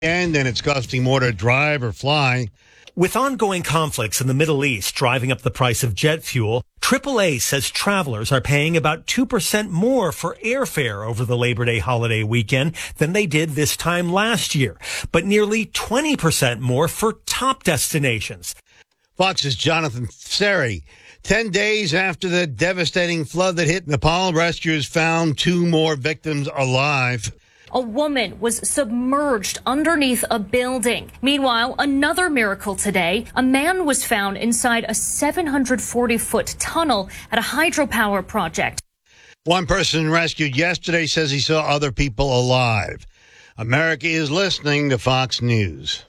And it's costing more to drive or fly. With ongoing conflicts in the Middle East driving up the price of jet fuel, AAA says travelers are paying about 2% more for airfare over the Labor Day holiday weekend than they did this time last year, but nearly 20% more for top destinations. Fox's Jonathan Seri. 10 days after the devastating flood that hit Nepal, rescuers found 2 more victims alive. A woman was submerged underneath a building. Meanwhile, another miracle today. A man was found inside a 740-foot tunnel at a hydropower project. One person rescued yesterday says he saw other people alive. America is listening to Fox News.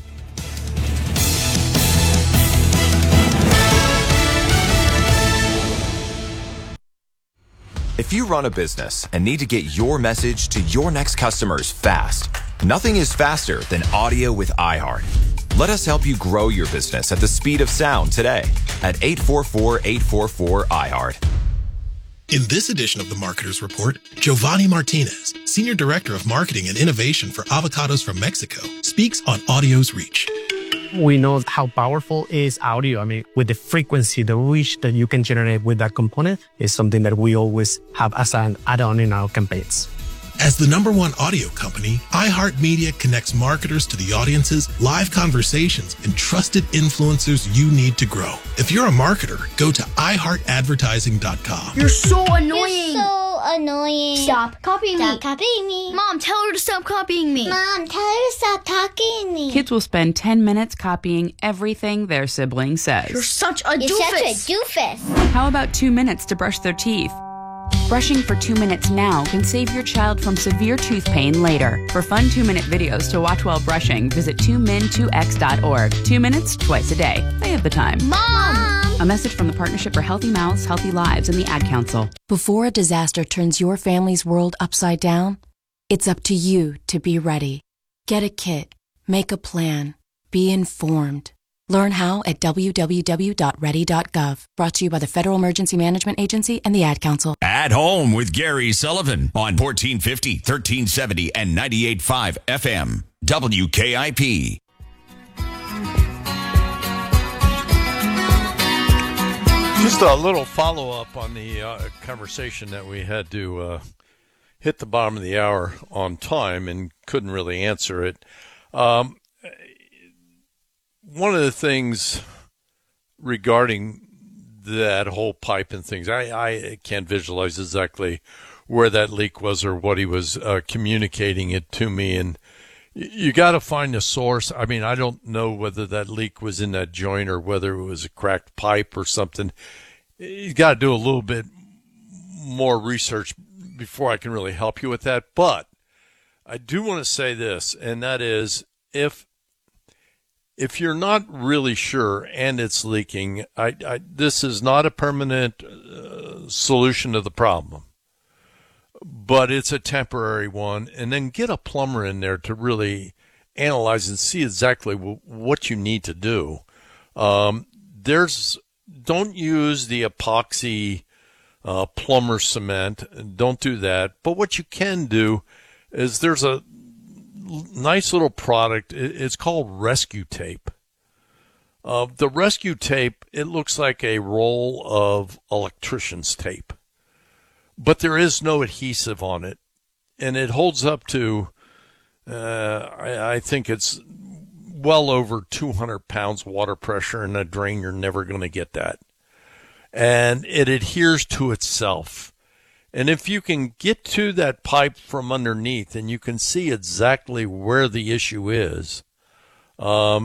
If you run a business and need to get your message to your next customers fast, nothing is faster than audio with iHeart. Let us help you grow your business at the speed of sound today at 844-844-iHeart. In this edition of the Marketer's Report, Giovanni Martinez, Senior Director of Marketing and Innovation for Avocados from Mexico, speaks on audio's reach. We know how powerful is audio. I mean, with the frequency, the reach that you can generate with that component is something that we always have as an add-on in our campaigns. As the #1 audio company, iHeartMedia connects marketers to the audiences, live conversations, and trusted influencers you need to grow. If you're a marketer, go to iHeartAdvertising.com. You're so annoying. You're so annoying. Stop copying me. Stop copying me. Mom, tell her to stop copying me. Mom, tell her to stop talking to me. Kids will spend 10 minutes copying everything their sibling says. You're such a doofus. You're such a doofus. How about 2 minutes to brush their teeth? Brushing for 2 minutes now can save your child from severe tooth pain later. For fun 2-minute videos to watch while brushing, visit 2min2x.org. 2 minutes, twice a day. They have the time. Mom! A message from the Partnership for Healthy Mouths, Healthy Lives, and the Ad Council. Before a disaster turns your family's world upside down, it's up to you to be ready. Get a kit. Make a plan. Be informed. Learn how at www.ready.gov. Brought to you by the Federal Emergency Management Agency and the Ad Council. At Home with Gary Sullivan on 1450, 1370, and 98.5 FM. WKIP. Just a little follow-up on the conversation that we had to hit the bottom of the hour on time and couldn't really answer it. One of the things regarding that whole pipe and things, I can't visualize exactly where that leak was or what he was communicating it to me. And you got to find the source. I mean, I don't know whether that leak was in that joint or whether it was a cracked pipe or something. You got to do a little bit more research before I can really help you with that. But I do want to say this, and that is if you're not really sure and it's leaking, this is not a permanent solution to the problem, but it's a temporary one. And then get a plumber in there to really analyze and see exactly what you need to do. Don't use the epoxy plumber cement. Don't do that. But what you can do is there's a nice little product. It's called Rescue Tape. The Rescue Tape, it looks like a roll of electrician's tape, but there is no adhesive on it, and it holds up to, I think it's well over 200 pounds water pressure in a drain. You're never going to get that. And it adheres to itself. And if you can get to that pipe from underneath and you can see exactly where the issue is, or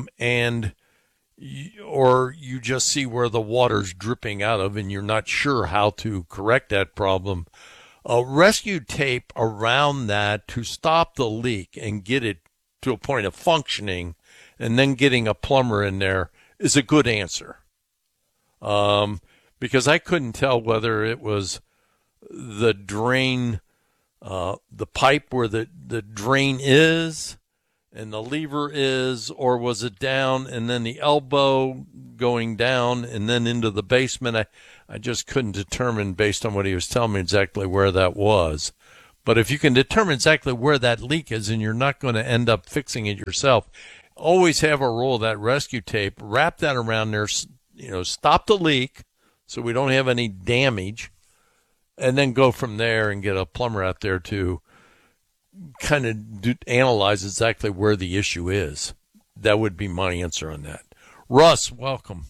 you just see where the water's dripping out of and you're not sure how to correct that problem, rescue tape around that to stop the leak and get it to a point of functioning, and then getting a plumber in there is a good answer. Because I couldn't tell whether it was the drain, the pipe where the drain is and the lever is, or was it down and then the elbow going down and then into the basement? I just couldn't determine based on what he was telling me exactly where that was. But if you can determine exactly where that leak is, and you're not going to end up fixing it yourself, always have a roll of that rescue tape, wrap that around there, stop the leak so we don't have any damage, and then go from there and get a plumber out there to kind of analyze exactly where the issue is. That would be my answer on that. Russ, welcome.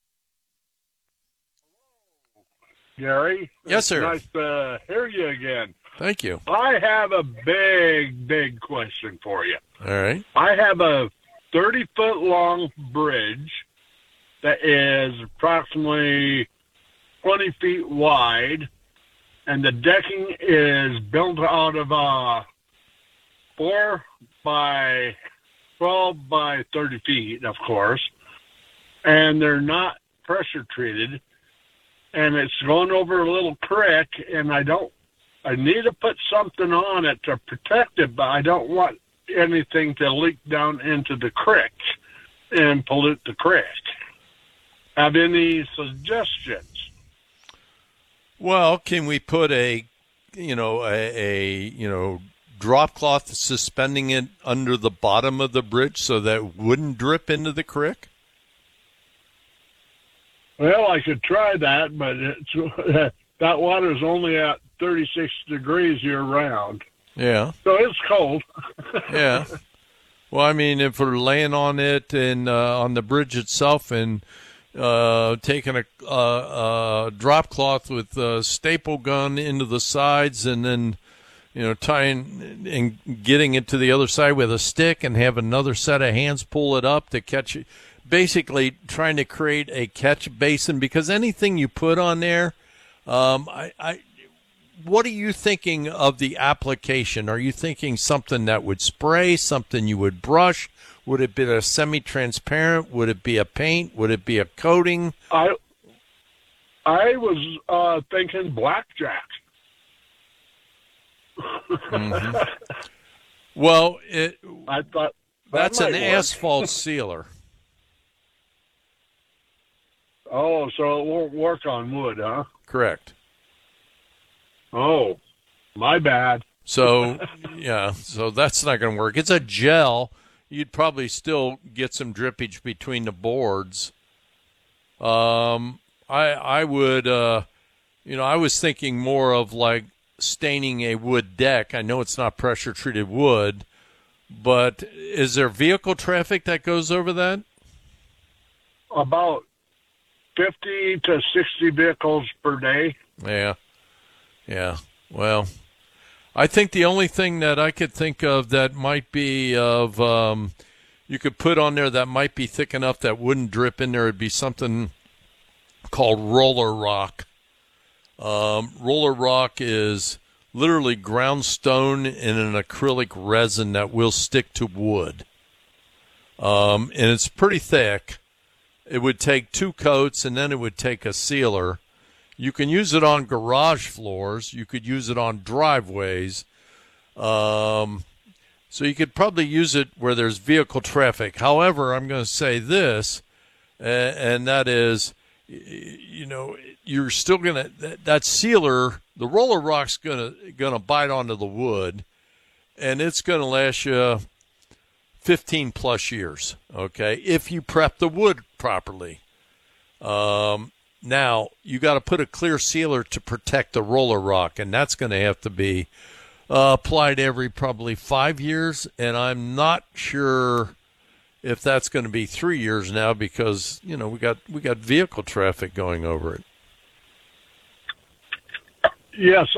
Gary? Yes, sir. Nice to hear you again. Thank you. I have a big question for you. All right. I have a 30-foot long bridge that is approximately 20 feet wide, and the decking is built out of 4 by 12 by 30 feet, of course, and they're not pressure treated. And it's going over a little creek, and I need to put something on it to protect it, but I don't want anything to leak down into the creek and pollute the creek. Have any suggestions? Well, can we put a drop cloth suspending it under the bottom of the bridge so that it wouldn't drip into the creek? Well, I could try that, but that water's only at 36 degrees year-round. Yeah. So it's cold. Yeah. Well, I mean, if we're laying on it and on the bridge itself and taking a drop cloth with a staple gun into the sides and then, tying and getting it to the other side with a stick and have another set of hands pull it up to catch it. Basically trying to create a catch basin, because anything you put on there, what are you thinking of the application? Are you thinking something that would spray, something you would brush? Would it be a semi-transparent? Would it be a paint? Would it be a coating? I was thinking blackjack. Mm-hmm. Well, I thought that's an work. asphalt sealer. Oh, so it won't work on wood, huh? Correct. Oh, my bad. So, yeah, so that's not going to work. It's a gel. You'd probably still get some drippage between the boards. I would, I was thinking more of like staining a wood deck. I know it's not pressure treated wood, but is there vehicle traffic that goes over that? About 50 to 60 vehicles per day. Yeah. Well, I think the only thing that I could think of that might be of you could put on there that might be thick enough that wouldn't drip in there would be something called roller rock. Roller rock is literally ground stone in an acrylic resin that will stick to wood. And it's pretty thick. It would take 2 coats, and then it would take a sealer. You can use it on garage floors. You could use it on driveways. So you could probably use it where there's vehicle traffic. However, I'm going to say this, and that is, you're still going to, that sealer, the roller rock's going to bite onto the wood, and it's going to last you 15 plus years, okay, if you prep the wood properly. Now, you got to put a clear sealer to protect the roller rock, and that's going to have to be applied every probably 5 years, and I'm not sure if that's going to be 3 years now because, we got vehicle traffic going over it. Yes,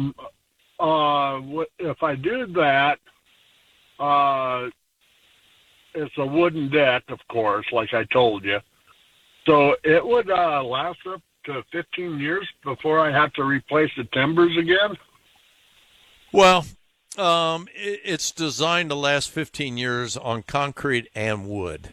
if I do that, it's a wooden deck, of course, like I told you. So it would last up to 15 years before I have to replace the timbers again? Well, it's designed to last 15 years on concrete and wood.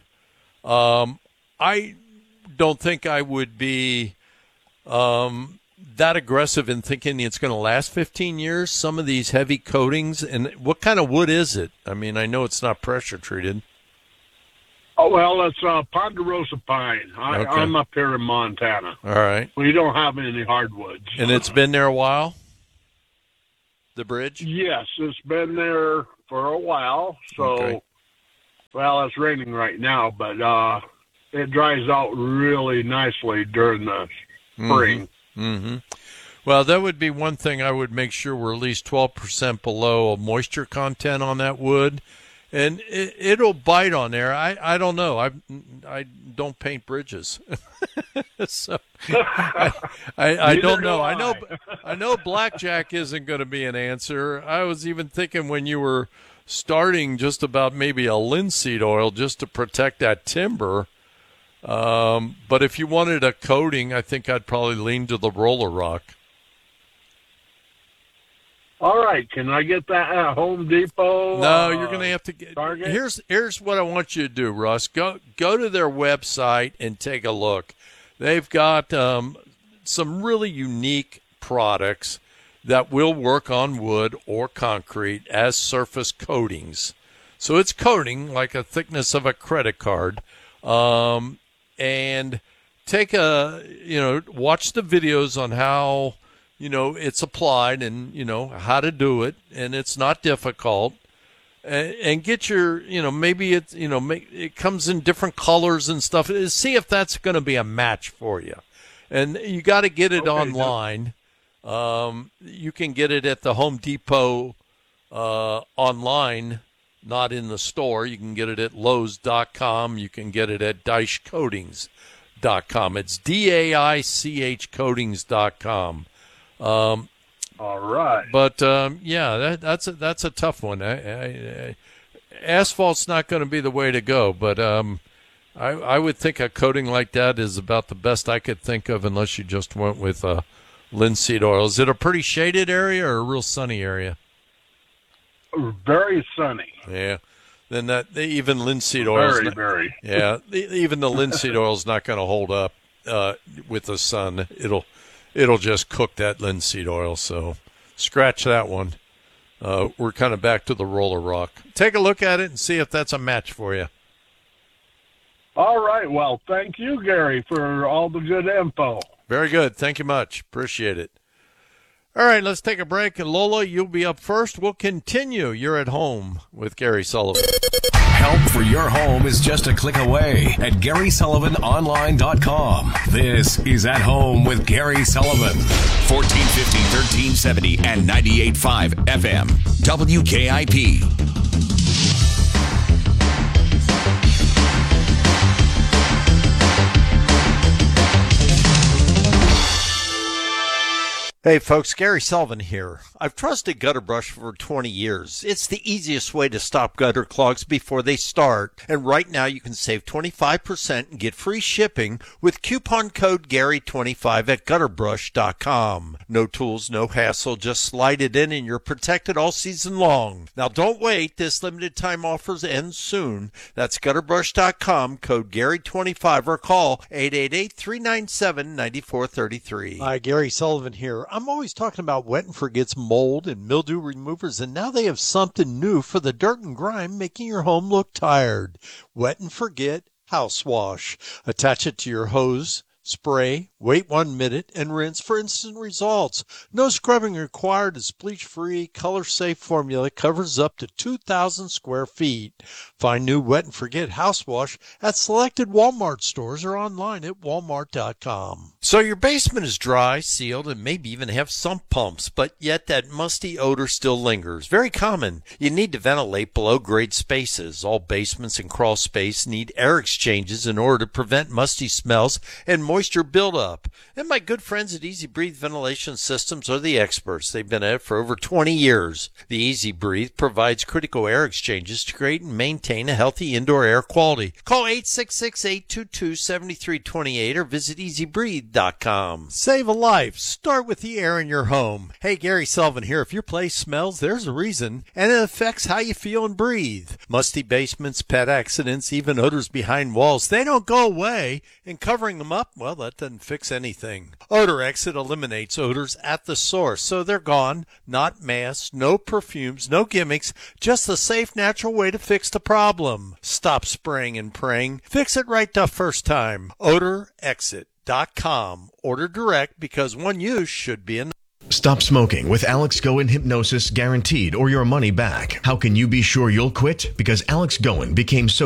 I don't think I would be that aggressive in thinking it's going to last 15 years. Some of these heavy coatings, and what kind of wood is it? I mean, I know it's not pressure treated. Oh, well, it's ponderosa pine. Okay. I'm up here in Montana. All right. We don't have any hardwoods. And it's been there a while? the bridge? Yes, it's been there for a while. So, Okay. well, it's raining right now, but it dries out really nicely during the spring. Mm-hmm. Well, that would be one thing I would make sure we're at least 12% below of moisture content on that wood. And it'll bite on there. I don't know. I don't paint bridges, so I don't know. I know blackjack isn't going to be an answer. I was even thinking when you were starting just about maybe a linseed oil just to protect that timber. But if you wanted a coating, I think I'd probably lean to the roller rock. All right, can I get that at Home Depot? No, you're going to have to get. Target? Here's what I want you to do, Russ. Go to their website and take a look. They've got some really unique products that will work on wood or concrete as surface coatings. So it's coating like a thickness of a credit card, and take watch the videos on how. It's applied and, how to do it, and it's not difficult. And get your, maybe it's, it comes in different colors and stuff. See if that's going to be a match for you. And you got to get it online. You can get it at the Home Depot online, not in the store. You can get it at Lowe's.com. You can get it at DaichCoatings.com. It's DAICH Coatings.com. All right. But that's a tough one. Asphalt's not going to be the way to go, but I would think a coating like that is about the best I could think of, unless you just went with linseed oil. Is it a pretty shaded area or a real sunny area? Very sunny. Yeah. Then even linseed oil. Very. Yeah. Even the linseed oil is not going to hold up with the sun. It'll just cook that linseed oil, so scratch that one. We're kind of back to the roller rock. Take a look at it and see if that's a match for you. All right. Well, thank you, Gary, for all the good info. Very good. Thank you much. Appreciate it. All right, let's take a break. And Lola, you'll be up first. We'll continue. You're at home with Gary Sullivan. Help for your home is just a click away at GarySullivanOnline.com. This is At Home with Gary Sullivan. 1450, 1370, and 98.5 FM. WKIP. Hey folks, Gary Sullivan here. I've trusted Gutter Brush for 20 years. It's the easiest way to stop gutter clogs before they start. And right now you can save 25% and get free shipping with coupon code Gary25 at gutterbrush.com. No tools, no hassle, just slide it in and you're protected all season long. Now don't wait, this limited time offers end soon. That's gutterbrush.com, code Gary25 or call 888-397-9433. Hi, Gary Sullivan here. I'm always talking about Wet and Forget's mold and mildew removers, and now they have something new for the dirt and grime making your home look tired. Wet and Forget House Wash. Attach it to your hose, spray, wait 1 minute, and rinse for instant results. No scrubbing required. Its bleach-free, color-safe formula covers up to 2,000 square feet. Find new Wet and Forget House Wash at selected Walmart stores or online at walmart.com. So your basement is dry, sealed, and maybe even have sump pumps, but yet that musty odor still lingers. Very common. You need to ventilate below-grade spaces. All basements and crawl space need air exchanges in order to prevent musty smells and moisture buildup. And my good friends at Easy Breathe Ventilation Systems are the experts. They've been at it for over 20 years. The Easy Breathe provides critical air exchanges to create and maintain a healthy indoor air quality. Call 866-822-7328 or visit EasyBreathe.com. Save a life. Start with the air in your home. Hey, Gary Sullivan here. If your place smells, there's a reason, and it affects how you feel and breathe. Musty basements, pet accidents, even odors behind walls, they don't go away, and covering them up, well, that doesn't fix anything. Odor Exit eliminates odors at the source, so they're gone. Not masks, no perfumes, no gimmicks, just the safe, natural way to fix the problem. Stop spraying and praying. Fix it right the first time. OdorExit.com. Order direct because one use should be enough. Stop smoking with Alex Goen Hypnosis Guaranteed or your money back. How can you be sure you'll quit? Because Alex Goen became so